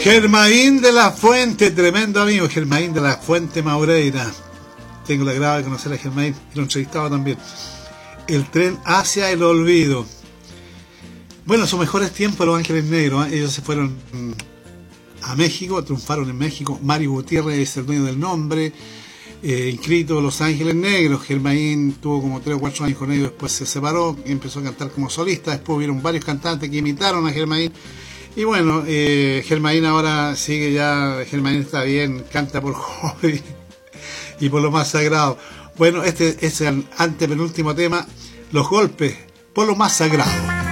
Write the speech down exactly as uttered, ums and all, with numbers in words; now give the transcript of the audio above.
Germain de la Fuente, tremendo amigo, Germain de la Fuente Maureira. Tengo la grava de conocer a Germain, lo he entrevistado también. El tren hacia el olvido. Bueno, sus mejores tiempos Los Ángeles Negros, ¿eh? Ellos se fueron a México, triunfaron en México. Mario Gutiérrez es el dueño del nombre, eh, inscrito Los Ángeles Negros. Germain tuvo como tres o cuatro años con ellos, después se separó, empezó a cantar como solista. Después hubieron varios cantantes que imitaron a Germain. Y bueno, eh, Germain ahora sigue ya, Germain está bien, canta por hobby y por lo más sagrado. Bueno, este es el antepenúltimo tema, Los Golpes, por lo más sagrado.